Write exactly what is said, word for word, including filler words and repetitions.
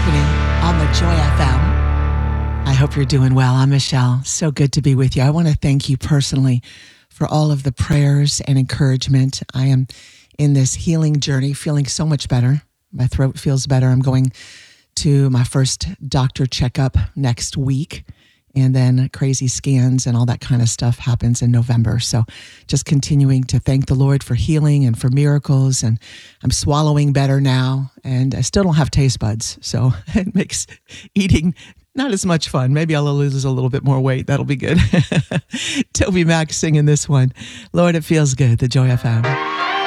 happening on the Joy F M. I hope you're doing well. I'm Michelle. So good to be with you. I want to thank you personally for all of the prayers and encouragement. I am in this healing journey, feeling so much better. My throat feels better. I'm going to my first doctor checkup next week. And then crazy scans and all that kind of stuff happens in November. So just continuing to thank the Lord for healing and for miracles. And I'm swallowing better now. And I still don't have taste buds. So it makes eating not as much fun. Maybe I'll lose a little bit more weight. That'll be good. Toby Mac singing this one. Lord, it feels good. The Joy F M.